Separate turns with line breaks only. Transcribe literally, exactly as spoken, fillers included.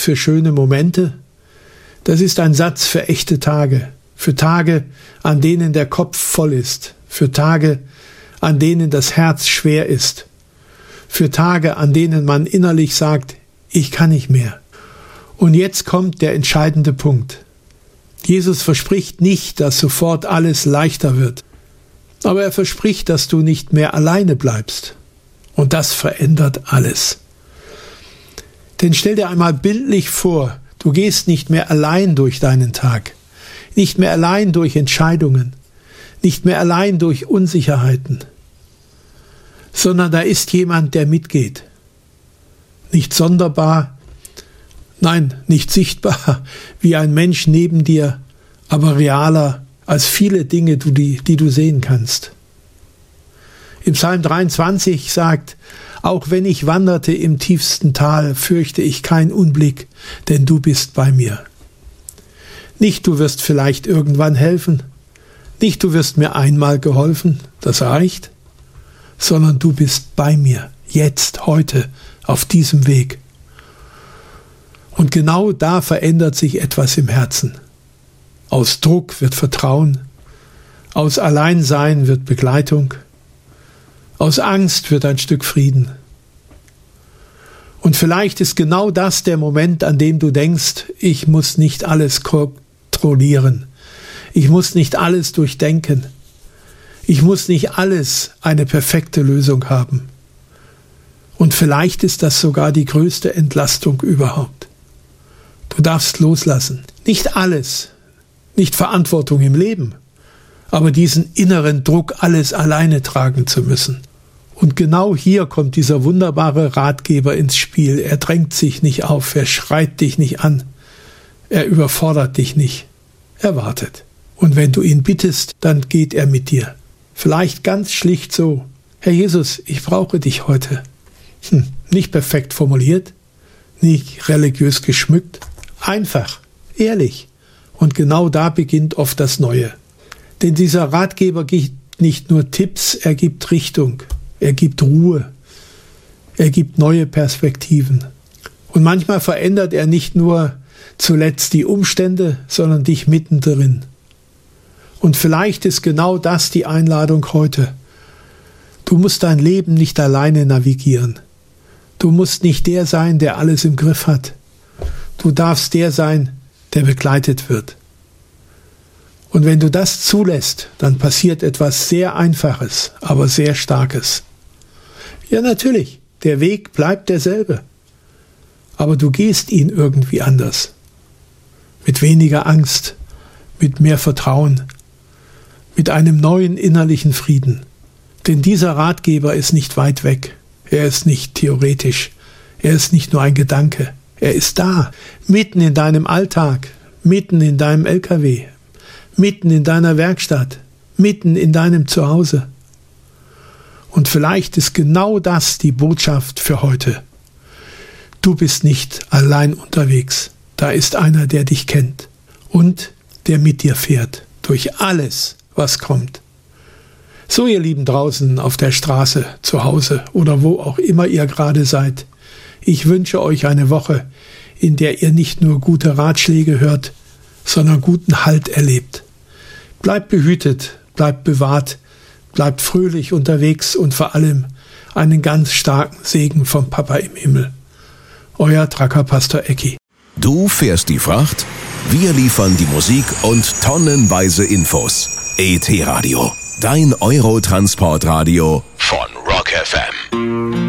für schöne Momente. Das ist ein Satz für echte Tage, für Tage, an denen der Kopf voll ist, für Tage, an denen das Herz schwer ist, für Tage, an denen man innerlich sagt, ich kann nicht mehr. Und jetzt kommt der entscheidende Punkt. Jesus verspricht nicht, dass sofort alles leichter wird, aber er verspricht, dass du nicht mehr alleine bleibst. Und das verändert alles. Denn stell dir einmal bildlich vor, du gehst nicht mehr allein durch deinen Tag, nicht mehr allein durch Entscheidungen, nicht mehr allein durch Unsicherheiten, sondern da ist jemand, der mitgeht. Nicht sonderbar, nein, nicht sichtbar wie ein Mensch neben dir, aber realer als viele Dinge, die, die du sehen kannst. Im Psalm dreiundzwanzig sagt, auch wenn ich wanderte im tiefsten Tal, fürchte ich keinen Unblick, denn du bist bei mir. Nicht du wirst vielleicht irgendwann helfen, nicht du wirst mir einmal geholfen, das reicht, sondern du bist bei mir, jetzt, heute, auf diesem Weg. Und genau da verändert sich etwas im Herzen. Aus Druck wird Vertrauen, aus Alleinsein wird Begleitung, aus Angst wird ein Stück Frieden. Und vielleicht ist genau das der Moment, an dem du denkst, ich muss nicht alles kontrollieren, ich muss nicht alles durchdenken, ich muss nicht alles eine perfekte Lösung haben. Und vielleicht ist das sogar die größte Entlastung überhaupt. Du darfst loslassen. Nicht alles, nicht Verantwortung im Leben, aber diesen inneren Druck, alles alleine tragen zu müssen. Und genau hier kommt dieser wunderbare Ratgeber ins Spiel. Er drängt sich nicht auf, er schreit dich nicht an, er überfordert dich nicht, er wartet. Und wenn du ihn bittest, dann geht er mit dir. Vielleicht ganz schlicht so, Herr Jesus, ich brauche dich heute. Hm, nicht perfekt formuliert, nicht religiös geschmückt, einfach, ehrlich. Und genau da beginnt oft das Neue. Denn dieser Ratgeber gibt nicht nur Tipps, er gibt Richtung, er gibt Ruhe, er gibt neue Perspektiven. Und manchmal verändert er nicht nur zuletzt die Umstände, sondern dich mittendrin. Und vielleicht ist genau das die Einladung heute. Du musst dein Leben nicht alleine navigieren. Du musst nicht der sein, der alles im Griff hat. Du darfst der sein, der begleitet wird. Und wenn du das zulässt, dann passiert etwas sehr Einfaches, aber sehr Starkes. Ja, natürlich, der Weg bleibt derselbe, aber du gehst ihn irgendwie anders. Mit weniger Angst, mit mehr Vertrauen, mit einem neuen innerlichen Frieden. Denn dieser Ratgeber ist nicht weit weg, er ist nicht theoretisch, er ist nicht nur ein Gedanke, er ist da, mitten in deinem Alltag, mitten in deinem L K W, mitten in deiner Werkstatt, mitten in deinem Zuhause. Und vielleicht ist genau das die Botschaft für heute. Du bist nicht allein unterwegs. Da ist einer, der dich kennt und der mit dir fährt, durch alles, was kommt. So, ihr Lieben draußen auf der Straße, zu Hause oder wo auch immer ihr gerade seid. Ich wünsche euch eine Woche, in der ihr nicht nur gute Ratschläge hört, sondern guten Halt erlebt. Bleibt behütet, bleibt bewahrt, bleibt fröhlich unterwegs und vor allem einen ganz starken Segen vom Papa im Himmel. Euer Tracker-Pastor Ecki.
Du fährst die Fracht, wir liefern die Musik und tonnenweise Infos. E T Radio, dein Eurotransportradio von Rock F M.